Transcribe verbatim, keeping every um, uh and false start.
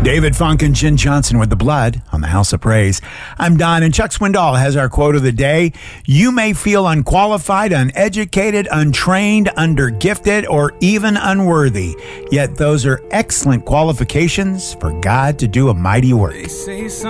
David Funk and Jen Johnson with The Blood on the House of Praise. I'm Don, and Chuck Swindoll has our quote of the day. You may feel unqualified, uneducated, untrained, undergifted, or even unworthy. Yet those are excellent qualifications for God to do a mighty work.